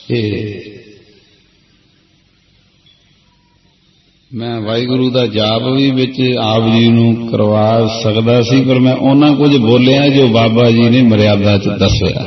मैं वाहिगुरू का जाप भी विच आप जी नूं करवा सकदा सी, पर मैं उन्हां कुछ बोलिया जो बाबा जी ने मर्यादा च दस्सिया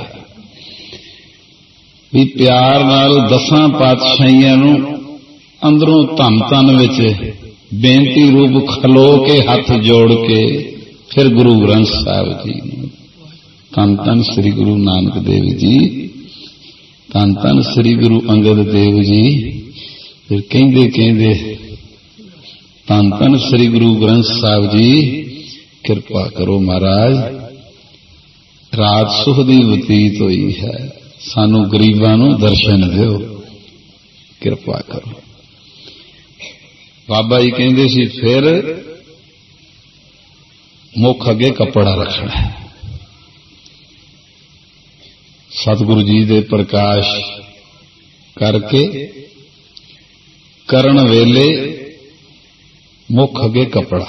भी प्यार नाल 10 पातशाहियां नूं अंदरों धन धन विच बेनती रूप खलो के हाथ जोड़ के फिर गुरु ग्रंथ साहिब जी धन धन श्री गुरु नानक देव जी, धन धन श्री गुरु अंगद देव जी, फिर कहंदे कहंदे धन धन श्री गुरु ग्रंथ साहिब जी, कृपा करो महाराज, रात सुख दी बतीत हुई है, सानू गरीबां नूं दर्शन दिओ, कृपा करो। बाबा जी कहंदे सी फिर मुख अगे कपड़ा रखना है। सतगुरु जी दे प्रकाश करके करण वेले मुख अगे कपड़ा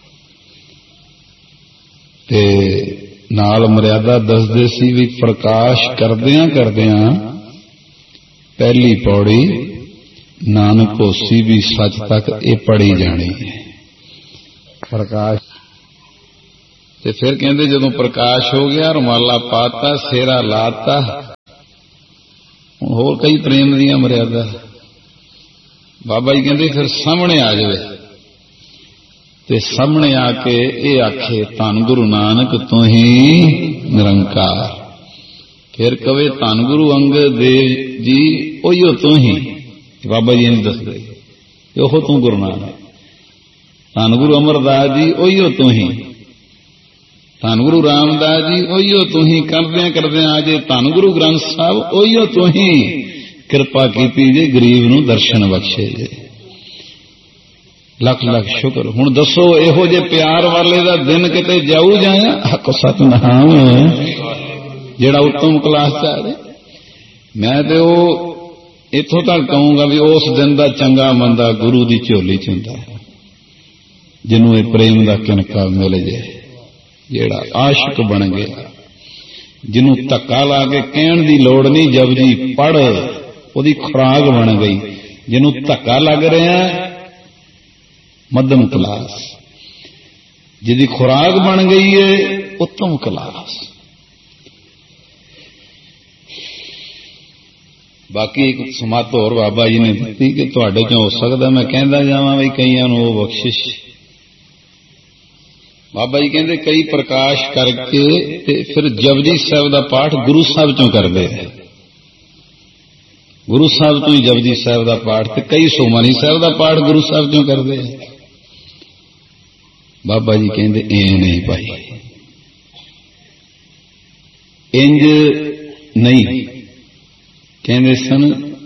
ते नाल मर्यादा दसदे सी भी प्रकाश करदियां करदियां पहली पौड़ी नानक होसी भी सच तक ये पढ़ी जानी है प्रकाश। ते फिर कहंदे जदों प्रकाश हो गया रुमाला पाता सेरा लाता, होर कई प्रेम दियां मर्यादा बाबा जी कहंदे फिर सामने आ जाए ते सामने आके ये आखे धन गुरु नानक तू ही निरंकार, फिर कवे धन गुरु अंगद देव जी ओहियो तू ही, बाबा जी ने दसदे ओहो तू गुरु नानक, धन गुरु अमरदास जी ओहियो तू ही, धन गुरु रामदास जी ओहियो तू ही, करदे करदे आजे धन गुरु ग्रंथ साहब ओहियो तू ही, कृपा कीती जे गरीब नूं दर्शन बख्शे जे, लख लख शुक्र। हुण दसो इहो जे प्यार वाले दा दिन किते जाऊ जाया, आखो सतनाम जिहड़ा उत्तम क्लास च आ रहे। मैं ते ओ इत्थों तक कहूंगा भी उस दिन दा चंगा मंदा गुरु दी झोली च हुंदा है, जिन्हों ये प्रेम दा किनका मिल जाए, जिहड़ा आशिक बन गया, जिन्हों धक्का ला के कहण दी लोड़ नहीं, जपजी पढ़ ओदी खुराक बन गई, जिन्हों धक्का लग रहा मध्यम क्लास, जिहदी खुराक बन गई है उत्तम क्लास। बाकी एक समत होर बाबा जी ने दी कि तुहाडे चों हो सकदा मैं कहंदा जावां भी कईयां नूं ओह बख्शिश। बाबा जी कहंदे कई प्रकाश करके ते फिर जपजी साहिब दा पाठ गुरु साहिब चों करदे, गुरु साहिब तो ही जपजी साहिब दा पाठ, ते कई सुखमनी साहिब दा पाठ गुरु साहिब चों करदे। बाबा जी कहंदे ए नहीं भाई, इंज नहीं, कहंदे सन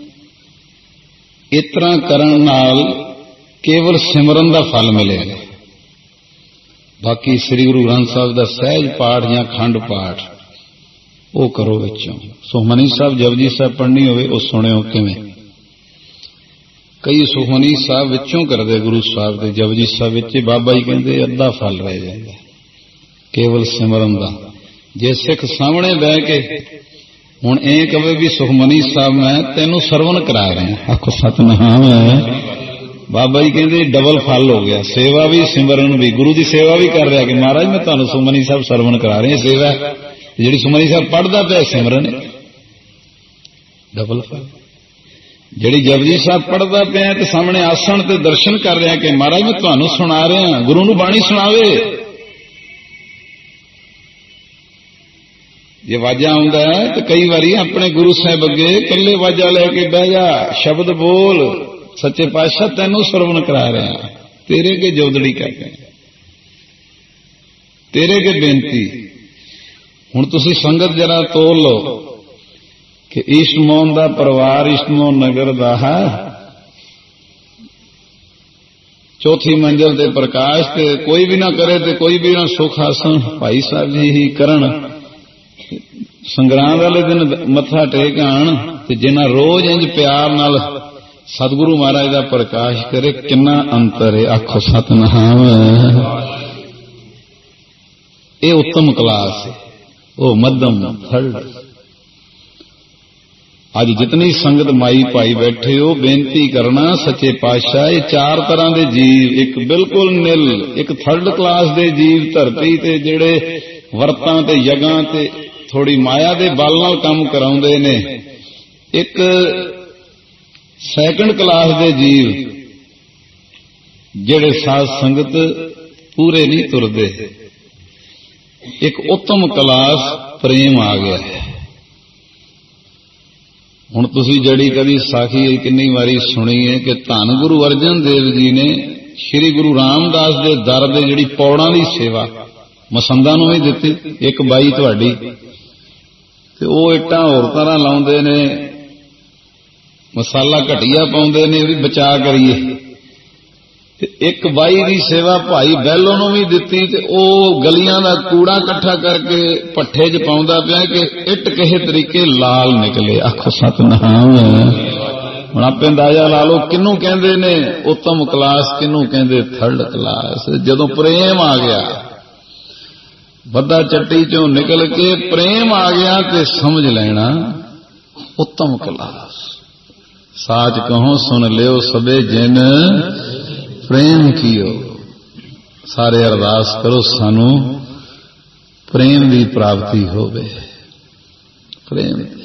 इतना करन नाल केवल सिमरन दा फल मिलेगा, बाकी श्री गुरु ग्रंथ साहिब दा सहज पाठ या खंड पाठ वो करो विचों। सुखमनी साहब जपजी साहब पढ़नी होवे वो सुनियो किवें, कई सुखमनी साहब विचों करदे गुरु साहब दे जपजी साहब विच, बाबा जी कहंदे अद्धा फल रह जाएगा केवल सिमरन दा। जे सिख सामने बह के हुण ए कहे भी सुखमनी साहब मैं तेनू सरवण करा रहा, आखो सतनाम, बाबा जी कहंदे डबल फल हो गया, सेवा भी सिमरन भी, गुरु की सेवा भी कर रहा कि महाराज मैं तुहानू सुखमनी साहब सरवण करा रहा, सेवा जिहड़ी सुखमनी साहब पढ़दा पिया सिमरन डबल फल, जिहड़ी जपजी साहब पढ़दा पिया ते सामने आसन ते दर्शन कर रहा कि महाराज मैं तुहानू सुना रहा, गुरु नू बाणी सुनावे। जे वाजा आउंदा है तो कई बारी अपने गुरु साहब अगे कल्ले वाजा लेके बह जा, शब्द बोल, सच्चे पातशाह तैनू सरवण करा रहा, तेरे के जोदड़ी करके, तेरे के बेनती। हुण तुसी संगत जरा तोल लो कि ईस्टमोहन दा परिवार ईस्टमोहन नगर दा है, चौथी मंजिल ते प्रकाश ते कोई भी ना करे ते कोई भी ना सुख आसन भाई साहब जी ही करन, संग्रांद वाले दिन मत्था टेक आण ते जिन्ना रोज इंज प्यार नाल सतगुरु महाराज का प्रकाश करे, किन्ना अंतर है, आखो सतनाम। ये उत्तम क्लास है, वो मध्यम थर्ड। अज जितनी संगत माई भाई बैठे हो बेनती करना सच्चे पातशाह ये चार तरह के जीव, एक बिल्कुल निल, एक थर्ड क्लास के जीव धरती ते जिहड़े वरतां ते यगां ते थोड़ी माया दे बल नाल काम कराउंदे ने, एक सैकंड क्लास के जीव जिहड़े साध संगत पूरे नहीं तुरदे, एक उत्तम क्लास प्रेम आ गया है। हुण तुसीं जड़ी कदी साखी किन्नी वारी सुनी है कि धन गुरु अर्जन देव जी ने श्री गुरु रामदास दे दर दे जिहड़ी पौड़ां दी सेवा मसंदां नूं ही दित्ती। एक बाई तुहाडी ते ओह इट्टां होर तरह लाउंदे ने, मसाला घटिया पाउंदे ने, भी बचा करिए। ते एक बाई दी सेवा भाई बैलो नूं भी दित्ती ते ओह गलियां दा कूड़ा इकट्ठा करके भट्ठे च पाउंदा पिया कि इट किसे तरीके लाल निकले। आखो सतनाम। हुण आपे अंदाजा ला लो किनू कहंदे ने उत्तम क्लास, किनू कहंदे थर्ड क्लास। जदों प्रेम आ गया, बद्दा चट्टी चों निकल के प्रेम आ गया ते समझ लेना उत्तम क्लास। साच कहो सुन लियो सबे जिन प्रेम कियो। सारे अरदास करो सानू प्रेम की प्राप्ति होवे। प्रेम